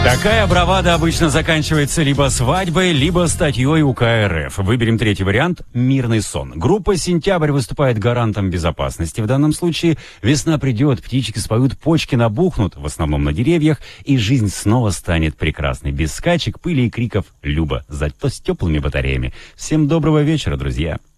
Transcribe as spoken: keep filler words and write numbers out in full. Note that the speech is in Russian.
Такая бравада обычно заканчивается либо свадьбой, либо статьей УК РФ. Выберем третий вариант – «Мирный сон». Группа «Сентябрь» выступает гарантом безопасности. В данном случае весна придет, птички споют, почки набухнут, в основном на деревьях, и жизнь снова станет прекрасной. Без скачек, пыли и криков Люба, зато с теплыми батареями. Всем доброго вечера, друзья.